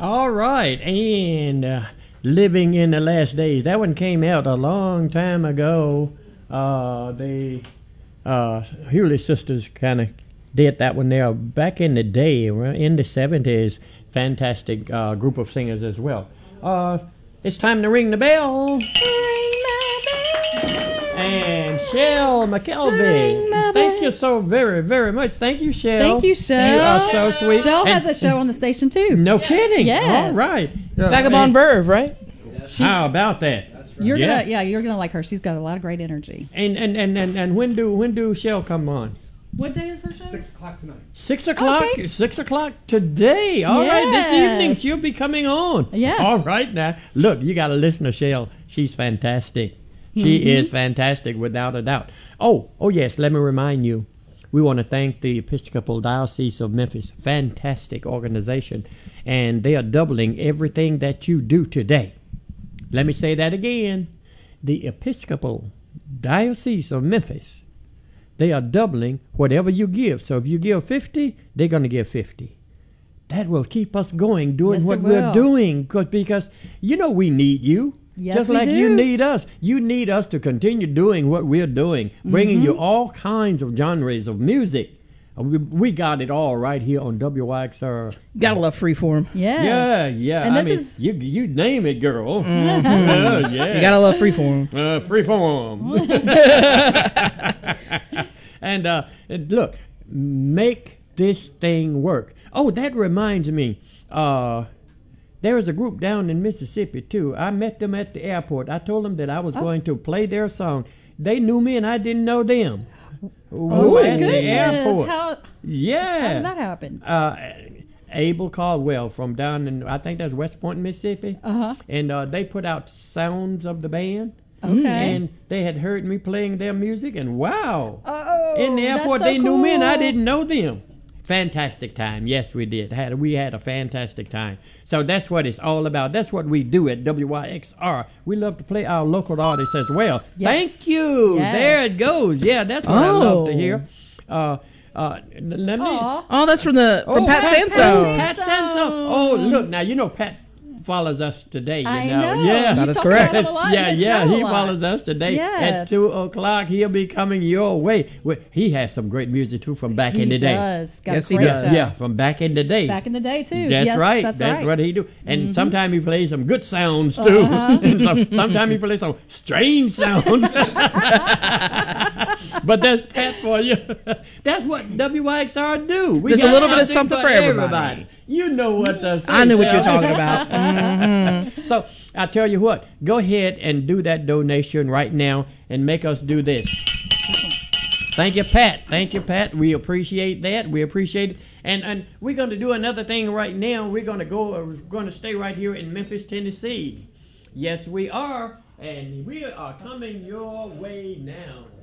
All right, and Living in the Last Days. That one came out a long time ago. The Hewlett sisters kind of did that one there back in the day, in the 70s. Fantastic group of singers as well. It's time to ring the bell. And Shell McKelvey. Thank you so very, very much. Thank you, Shell. Thank you, Shell. You are so sweet. Shell has a show on the station, too. No kidding. Yes. All right. Vagabond Verve, right? How about that? You're gonna like her. She's got a lot of great energy. And when do Shell come on? What day is her show? 6 o'clock tonight. 6 o'clock? Okay. 6 o'clock today. All right, this Yes. evening she'll be coming on. Yes. All right, now. Look, you got to listen to Shell. She's fantastic. She is fantastic, without a doubt. Oh, yes, let me remind you. We want to thank the Episcopal Diocese of Memphis. Fantastic organization. And they are doubling everything that you do today. Let me say that again. The Episcopal Diocese of Memphis, they are doubling whatever you give. So if you give 50, they're going to give 50. That will keep us going, doing Yes, what it we're will. doing. because we need you. Yes, Just we like do. you need us. You need us to continue doing what we're doing, bringing you all kinds of genres of music. We got it all right here on WYXR. Gotta love Freeform. Yes. Yeah. And I this mean, is- you name it, girl. Yeah. You gotta love Freeform. Freeform. And look, make this thing work. Oh, that reminds me. There was a group down in Mississippi, too. I met them at the airport. I told them that I was going to play their song. They knew me, and I didn't know them. Oh, at my goodness. the airport. How Yeah. did that happen? Abel Caldwell from down in, I think that's West Point, Mississippi. Uh-huh. And they put out sounds of the band. Okay. And they had heard me playing their music, and wow. Oh, In the that's airport, so they knew me, and I cool. didn't know them. Fantastic time. Yes, we did. We had a fantastic time. So that's what it's all about. That's what we do at WYXR. We love to play our local artists as well. Yes. Thank you. Yes. There it goes. Yeah, that's what I love to hear. Let me. Aw. Oh, that's from Pat Sansone. Pat Sansone. Oh, look, now, Pat follows us today. I know. know. Yeah, That You is talk correct. about him a lot in Yeah, the yeah, show a he lot. follows us today. Yes. At 2 o'clock, he'll be coming your way. Well, he has some great music, too, from back in the day. He does. Got Yes, a he great does. show. Yeah, from back in the day. Back in the day, too. That's Yes, right. That's That's right. what he do. And sometimes he plays some good sounds too. And sometimes he plays some strange sounds. But that's Pat for you. That's what WYXR do. We There's a got little bit of something for everybody. You know what to say. I knew what you were Sal. talking about. So I tell you what, go ahead and do that donation right now and make us do this. Thank you, Pat. Thank you, Pat. We appreciate that. We appreciate it. And we're going to do another thing right now. We're going to stay right here in Memphis, Tennessee. Yes, we are. And we are coming your way now.